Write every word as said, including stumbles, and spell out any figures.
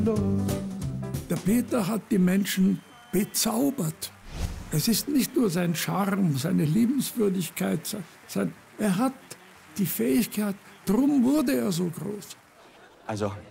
Der Peter hat die Menschen bezaubert. Es ist nicht nur sein Charme, seine Liebenswürdigkeit, sein, er hat die Fähigkeit, drum wurde er so groß. Also,